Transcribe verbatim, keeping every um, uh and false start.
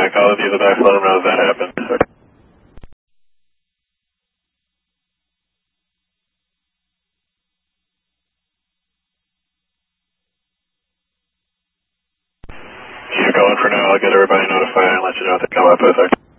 I call with you the back, let them know that happened. Keep going for now. I'll get everybody notified and let you know if they come up with it.